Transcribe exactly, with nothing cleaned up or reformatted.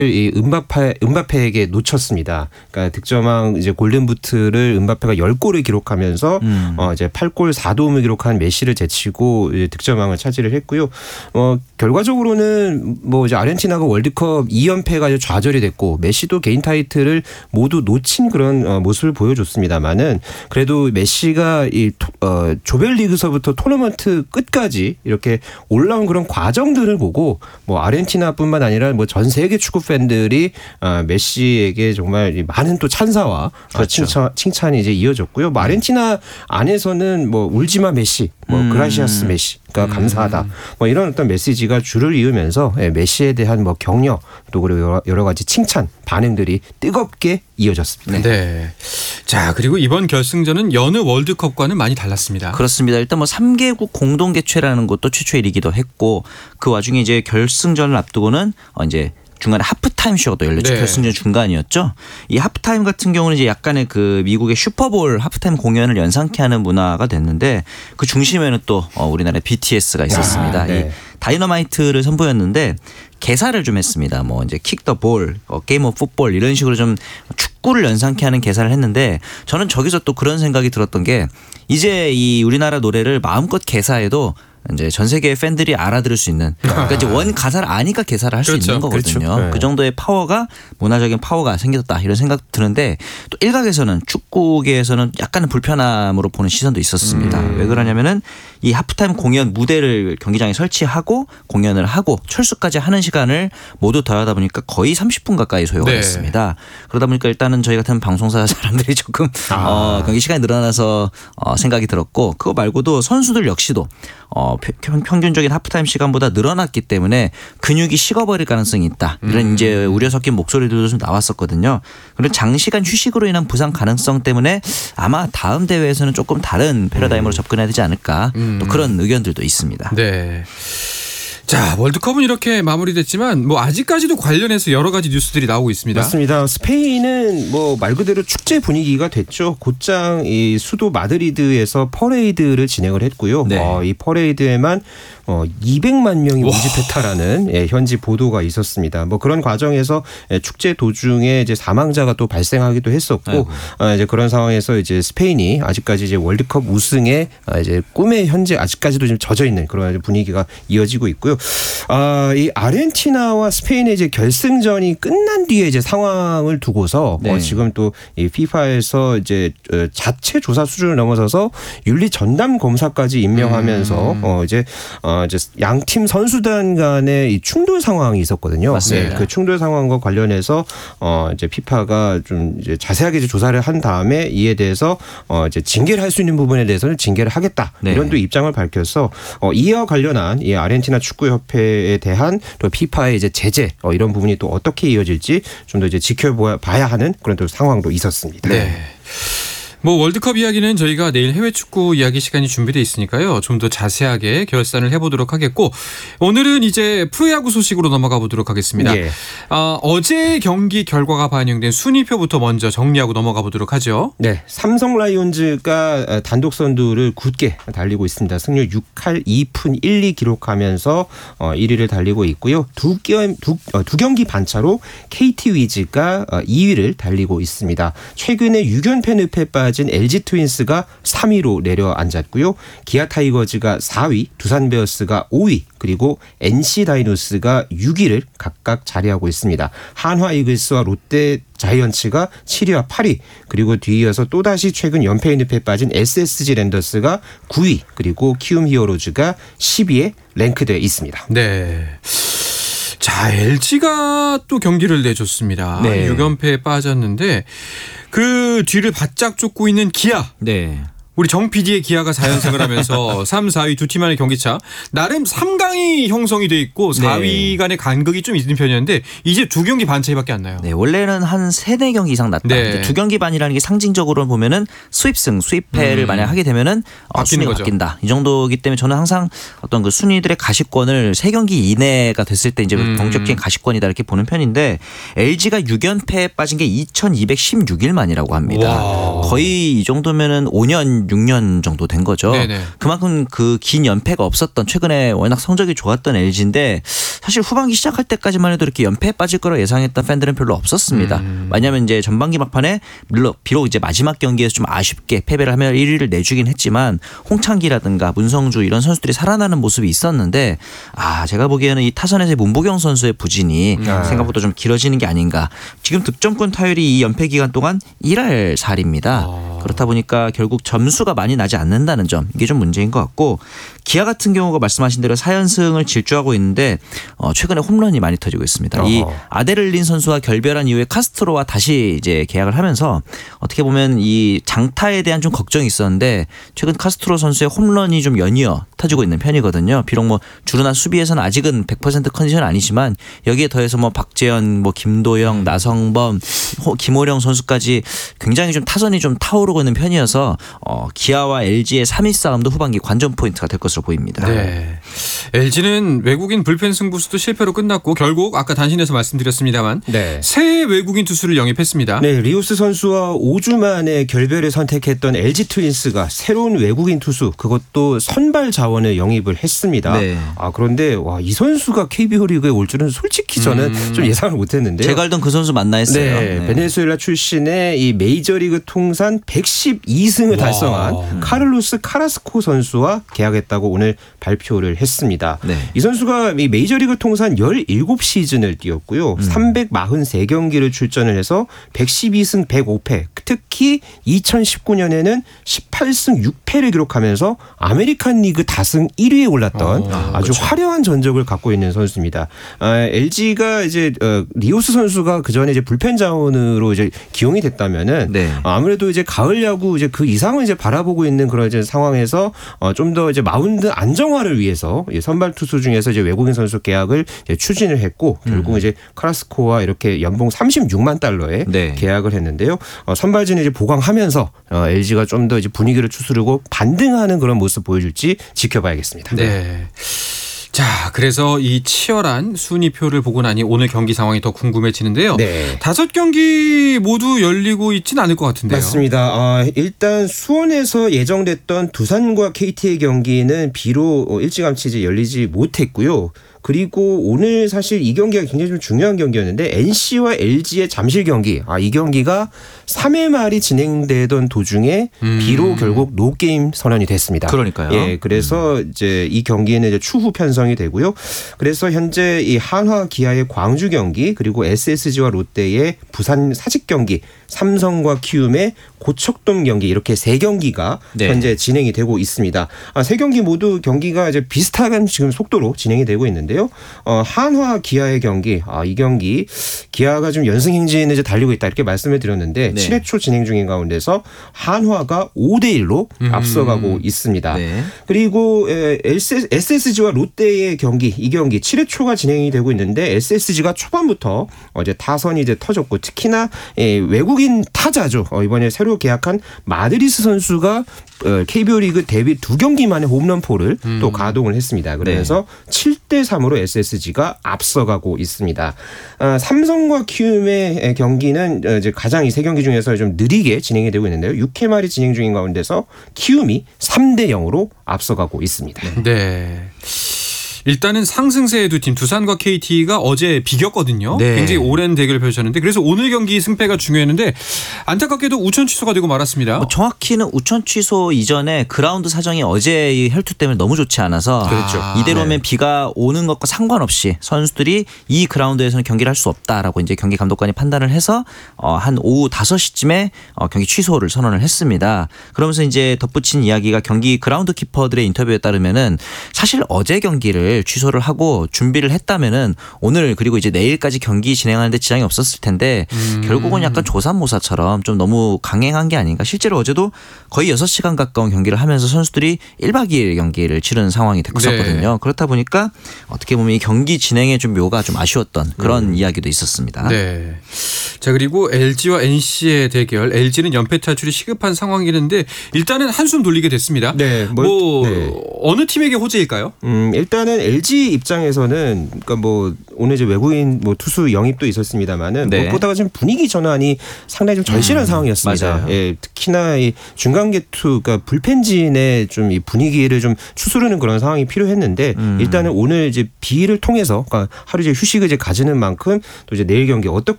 이 음바페 음바페에게 놓쳤습니다. 그러니까 득점왕 이제 골든부트를 음바페가 십 골을 기록하면서 음. 어 이제 팔 골 사 도움을 기록한 메시를 제치고 이제 득점왕을 차지를 했고요. 어 결과적으로는 뭐 이제 아르헨티나가 월드컵 이 연패가 좌절이 됐고 메시도 개인 타이틀을 모두 놓친 그런 어, 모습을 보여줬습니다만은 그래도 메시가 이 어, 조별리그서부터 토너먼트 끝까지 이렇게 올라온 그런 과정들을 보고 뭐 아르헨티나뿐만 아니라 뭐 전 세계 축구 팬들이 어, 메시에게 정말 많은 또 찬사와 그렇죠. 칭찬, 칭찬이 이제 이어졌고요. 뭐 아르헨티나 안에서는 뭐 울지마 메시, 뭐 음. 그라시아스 메시. 그러니까 감사하다. 뭐 이런 어떤 메시지가 줄을 이으면서 메시에 대한 뭐 격려 또 그리고 여러 가지 칭찬 반응들이 뜨겁게 이어졌습니다. 네. 자, 그리고 이번 결승전은 여느 월드컵과는 많이 달랐습니다. 그렇습니다. 일단 뭐 삼 개국 공동 개최라는 것도 최초의 일이기도 했고 그 와중에 이제 결승전을 앞두고는 이제 중간에 하프타임 쇼가 또 열렸죠. 네. 결승전 중간이었죠. 이 하프타임 같은 경우는 이제 약간의 그 미국의 슈퍼볼 하프타임 공연을 연상케 하는 문화가 됐는데 그 중심에는 또 우리나라의 비티에스가 있었습니다. 아, 네. 이 다이너마이트를 선보였는데 개사를 좀 했습니다. 뭐 이제 킥 더 볼, 게임 오브 풋볼 이런 식으로 좀 축구를 연상케 하는 개사를 했는데 저는 저기서 또 그런 생각이 들었던 게 이제 이 우리나라 노래를 마음껏 개사해도 이제 전 세계 팬들이 알아들을 수 있는 그러니까 이제 원 가사를 아니까 개사를 할 수 그렇죠. 있는 거거든요. 그렇죠. 네. 그 정도의 파워가 문화적인 파워가 생겼다 이런 생각 드는데 또 일각에서는 축구계에서는 약간은 불편함으로 보는 시선도 있었습니다. 음. 왜 그러냐면은 이 하프타임 공연 무대를 경기장에 설치하고 공연을 하고 철수까지 하는 시간을 모두 더하다 보니까 거의 삼십 분 가까이 소요가 네. 됐습니다. 그러다 보니까 일단은 저희 같은 방송사 사람들이 조금 아. 어, 경기 시간이 늘어나서 어, 생각이 들었고 그거 말고도 선수들 역시도 어, 평균적인 하프타임 시간보다 늘어났기 때문에 근육이 식어버릴 가능성이 있다. 이런 음. 이제 우려 섞인 목소리들도 좀 나왔었거든요. 그리고 장시간 휴식으로 인한 부상 가능성 때문에 아마 다음 대회에서는 조금 다른 패러다임으로 음. 접근해야 되지 않을까. 음. 또 그런 의견들도 있습니다. 네. 자, 월드컵은 이렇게 마무리됐지만 뭐 아직까지도 관련해서 여러 가지 뉴스들이 나오고 있습니다. 맞습니다. 스페인은 뭐 말 그대로 축제 분위기가 됐죠. 곧장 이 수도 마드리드에서 퍼레이드를 진행을 했고요. 네. 어, 이 퍼레이드에만 어, 이백만 명이 모집했다라는 예, 현지 보도가 있었습니다. 뭐 그런 과정에서 예, 축제 도중에 이제 사망자가 또 발생하기도 했었고 어, 이제 그런 상황에서 이제 스페인이 아직까지 이제 월드컵 우승에 아, 이제 꿈에 현재 아직까지도 좀 젖어 있는 그런 분위기가 이어지고 있고요. 아, 이 아르헨티나와 스페인의 이제 결승전이 끝난 뒤에 이제 상황을 두고서 네. 어, 지금 또 이 피파에서 이제 자체 조사 수준을 넘어서서 윤리 전담 검사까지 임명하면서 음. 어, 이제 어, 이제 양 팀 선수단 간의 이 충돌 상황이 있었거든요. 맞습니다. 네, 그 충돌 상황과 관련해서 어, 이제 피파가 좀 이제 자세하게 이제 조사를 한 다음에 이에 대해서 어, 이제 징계를 할 수 있는 부분에 대해서는 징계를 하겠다. 네. 이런 또 입장을 밝혀서 어, 이와 관련한 이 아르헨티나 축구협회에 대한 또 피파의 이제 제재 어, 이런 부분이 또 어떻게 이어질지 좀 더 이제 지켜봐야 하는 그런 또 상황도 있었습니다. 네. 뭐 월드컵 이야기는 저희가 내일 해외 축구 이야기 시간이 준비되어 있으니까요. 좀 더 자세하게 결산을 해보도록 하겠고 오늘은 이제 프로야구 소식으로 넘어가 보도록 하겠습니다. 예. 어, 어제 경기 결과가 반영된 순위표부터 먼저 정리하고 넘어가 보도록 하죠. 네, 삼성 라이온즈가 단독 선두를 굳게 달리고 있습니다. 승률 육 할 이 푼 일 리 기록하면서 일 위를 달리고 있고요. 두, 두, 두 경기 반차로 케이티 위즈가 이 위를 달리고 있습니다. 최근에 육 연패 늪에 빠진 엘지 트윈스가 삼 위로 내려앉았고요. 기아 타이거즈가 사 위, 두산 베어스가 오 위, 그리고 엔씨 다이노스가 육 위를 각각 자리하고 있습니다. 한화 이글스와 롯데 자이언츠가 칠 위와 팔 위, 그리고 뒤이어서 또다시 최근 연패 늪에 빠진 에스에스지 랜더스가 구 위, 그리고 키움 히어로즈가 십 위에 랭크되어 있습니다. 네. 자, 엘지가 또 경기를 내줬습니다. 네. 육 연패에 빠졌는데 그 뒤를 바짝 쫓고 있는 기아. 네. 우리 정 피디의 기아가 사 연승을 하면서 삼, 사 위 두 팀만의 경기차 나름 삼 강이 형성이 돼 있고 사 위 네. 간의 간극이 좀 있는 편이었는데 이제 두 경기 반 차이밖에 안 나요. 네, 원래는 한 세네 경기 이상 났다. 네. 두 경기 반이라는 게 상징적으로 보면은 수입승, 수입패를 음. 만약 하게 되면은 어, 순위가 거죠. 바뀐다. 이 정도이기 때문에 저는 항상 어떤 그 순위들의 가시권을 세 경기 이내가 됐을 때 이제 음. 본격적인 가시권이다 이렇게 보는 편인데 엘지가 육 연패에 빠진 게 이천이백십육 일 만이라고 합니다. 와. 거의 이 정도면은 오 년 육 년 정도 된 거죠. 네네. 그만큼 그 긴 연패가 없었던 최근에 워낙 성적이 좋았던 엘지인데 사실 후반기 시작할 때까지만 해도 이렇게 연패에 빠질 거라 예상했던 팬들은 별로 없었습니다. 음. 왜냐하면 이제 전반기 막판에 비록 이제 마지막 경기에서 좀 아쉽게 패배를 하며 일 위를 내주긴 했지만 홍창기라든가 문성주 이런 선수들이 살아나는 모습이 있었는데 아 제가 보기에는 이 타선에서의 문보경 선수의 부진이 음. 생각보다 좀 길어지는 게 아닌가. 지금 득점권 타율이 이 연패 기간 동안 일 할 사 리입니다. 아. 그렇다 보니까 결국 점수가 많이 나지 않는다는 점 이게 좀 문제인 것 같고 기아 같은 경우가 말씀하신 대로 사 연승을 질주하고 있는데 어 최근에 홈런이 많이 터지고 있습니다. 어허. 이 아데를린 선수와 결별한 이후에 카스트로와 다시 이제 계약을 하면서 어떻게 보면 이 장타에 대한 좀 걱정이 있었는데 최근 카스트로 선수의 홈런이 좀 연이어 터지고 있는 편이거든요. 비록 뭐 주루나 수비에서는 아직은 백 퍼센트 컨디션 아니지만 여기에 더해서 뭐 박재현, 뭐 김도영, 나성범, 김호령 선수까지 굉장히 좀 타선이 좀 타오르고 있는 편이어서 어 기아와 엘지의 삼 위 싸움도 후반기 관전 포인트가 될 것으로 보입니다. 네. 엘지는 외국인 불펜 승부수도 실패로 끝났고 결국 아까 단신에서 말씀드렸습니다만 네. 새 외국인 투수를 영입했습니다. 네, 리오스 선수와 오 주 만에 결별을 선택했던 엘지 트윈스가 새로운 외국인 투수 그것도 선발 자원을 영입을 했습니다. 네. 아 그런데 와, 이 선수가 케이비오 리그에 올 줄은 솔직히 저는 음. 좀 예상을 못했는데요. 제가 알던 그 선수 맞나 했어요. 네, 네. 베네수엘라 출신의 이 메이저리그 통산 백십이 승을 와. 달성한 음. 카를로스 카라스코 선수와 계약했다고 오늘 발표를 했습니다. 네. 이 선수가 이 메이저리그 통산 십칠 시즌을 뛰었고요. 음. 삼백사십삼 경기를 출전을 해서 백십이 승 백오 패 특히 이천십구 년에는 십팔 승 육 패를 기록하면서 아메리칸 리그 다승 일 위에 올랐던 오, 아주 그렇죠. 화려한 전적을 갖고 있는 선수입니다. 아, 엘지가 이제 어, 리오스 선수가 그 전에 이제 불펜 자원으로 이제 기용이 됐다면은 네. 아무래도 이제 가을 야구 이제 그 이상을 이제 바라보고 있는 그런 이제 상황에서 어, 좀 더 이제 마운드 안정화를 위해서 선발 투수 중에서 이제 외국인 선수 계약을 이제 추진을 했고 결국 음. 이제 카라스코와 이렇게 연봉 삼십육만 달러에 네. 계약을 했는데요. 어, 선발진을 이제 보강하면서 어, 엘지가 좀 더 이제 분위기를 추스르고 반등하는 그런 모습 보여줄지 지켜봐야겠습니다. 네. 자, 그래서 이 치열한 순위표를 보고 나니 오늘 경기 상황이 더 궁금해지는데요. 네. 다섯 경기 모두 열리고 있지는 않을 것 같은데요. 맞습니다. 아, 일단 수원에서 예정됐던 두산과 케이티의 경기는 비록 일찌감치 이제 열리지 못했고요. 그리고 오늘 사실 이 경기가 굉장히 좀 중요한 경기였는데 엔씨와 엘지의 잠실 경기. 아, 이 경기가 삼 회 말이 진행되던 도중에 음. 비로 결국 노게임 선언이 됐습니다. 그러니까요. 예, 그래서 음. 이제 이 경기에는 이제 추후 편성이 되고요. 그래서 현재 이 한화 기아의 광주 경기 그리고 에스에스지와 롯데의 부산 사직 경기 삼성과 키움의 고척돔 경기 이렇게 세 경기가 네. 현재 진행이 되고 있습니다. 아, 세 경기 모두 경기가 이제 비슷한 지금 속도로 진행이 되고 있는데요. 어, 한화 기아의 경기, 아, 이 경기 기아가 좀 연승 행진을 이제 달리고 있다 이렇게 말씀을 드렸는데 네. 칠 회 초 진행 중인 가운데서 한화가 오 대 일로 음. 앞서가고 있습니다. 네. 그리고 에스에스지와 롯데의 경기, 이 경기 칠 회 초가 진행이 되고 있는데 에스에스지가 초반부터 이제 타선이 이제 터졌고 특히나 외국인 타자죠. 이번에 새로 계약한 마드리스 선수가 케이비오 리그 데뷔 두 경기 만에 홈런포를 음. 또 가동을 했습니다. 그래서 네. 칠 대 삼으로 에스에스지가 앞서가고 있습니다. 아, 삼성과 키움의 경기는 이제 가장 이 세 경기 중에서 좀 느리게 진행이 되고 있는데요. 육 회 말이 진행 중인 가운데서 키움이 삼 대 영으로 앞서가고 있습니다. 네. 일단은 상승세의 두 팀 두산과 케이티가 어제 비겼거든요. 네. 굉장히 오랜 대결을 펼쳤는데 그래서 오늘 경기 승패가 중요했는데 안타깝게도 우천 취소가 되고 말았습니다. 뭐 정확히는 우천 취소 이전에 그라운드 사정이 어제 이 혈투 때문에 너무 좋지 않아서 그렇죠. 이대로면 네. 비가 오는 것과 상관없이 선수들이 이 그라운드에서는 경기를 할 수 없다라고 이제 경기 감독관이 판단을 해서 어 한 오후 다섯 시쯤에 어 경기 취소를 선언을 했습니다. 그러면서 이제 덧붙인 이야기가 경기 그라운드 키퍼들의 인터뷰에 따르면은 사실 어제 경기를 취소를 하고 준비를 했다면은 오늘 그리고 이제 내일까지 경기 진행하는데 지장이 없었을 텐데 음. 결국은 약간 조삼모사처럼 좀 너무 강행한 게 아닌가. 실제로 어제도 거의 여섯 시간 가까운 경기를 하면서 선수들이 일박 이일 경기를 치르는 상황이 됐었거든요. 네. 그렇다 보니까 어떻게 보면 이 경기 진행의 좀 묘가 좀 아쉬웠던 그런 음. 이야기도 있었습니다. 네. 자, 그리고 엘지와 엔씨의 대결. 엘지는 연패 탈출이 시급한 상황이는데 일단은 한숨 돌리게 됐습니다. 네. 뭐, 뭐 네. 어느 팀에게 호재일까요? 음, 일단은 엘지 입장에서는 그러니까 뭐 오늘 이제 외국인 뭐 투수 영입도 있었습니다만은 네. 무엇보다가 지금 분위기 전환이 상당히 좀 절실한 음, 상황이었습니다. 맞아요. 예, 특히나 이 중간개투, 그러니까 불펜진의 좀 이 분위기를 좀 추스르는 그런 상황이 필요했는데 음. 일단은 오늘 이제 비를 통해서 그러니까 하루 이제 휴식을 이제 가지는 만큼 또 이제 내일 경기 어떻게